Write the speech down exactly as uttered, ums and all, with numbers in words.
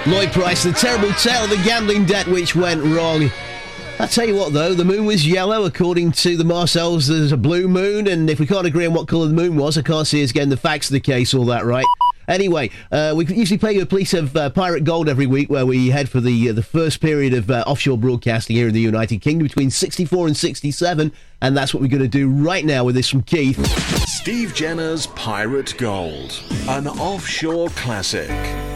Lloyd Price, the terrible tale of the gambling debt which went wrong. I tell you what, though, the moon was yellow. According to the Marcells, there's a blue moon, and if we can't agree on what colour the moon was, I can't see us getting the facts of the case all that right. Anyway, uh, we usually play you a piece of uh, Pirate Gold every week, where we head for the uh, the first period of uh, offshore broadcasting here in the United Kingdom between sixty-four and sixty-seven, and that's what we're going to do right now with this from Keith. Steve Jenner's Pirate Gold, an offshore classic.